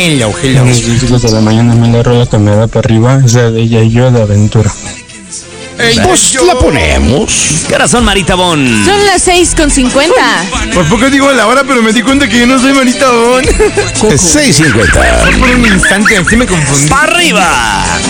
Hello. Buenos días de la mañana, me la rola que me da para arriba, es de ella y yo de aventura. Pues la ponemos. ¿Qué hora son, Marita Bon? Son las 6:50. Por poco digo la hora, pero me di cuenta que yo no soy Marita Bon. 6:50. Por un instante, así me confundí. ¡Para arriba!